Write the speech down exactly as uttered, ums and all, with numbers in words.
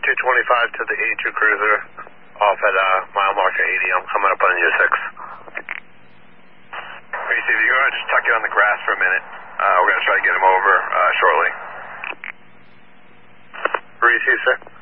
two twenty-five to the A two cruiser off at uh, mile marker eighty. I'm coming up on you six. Receive, you're going to just tuck it on the grass for a minute. Uh, we're going to try to get him over uh, shortly. Receive, sir.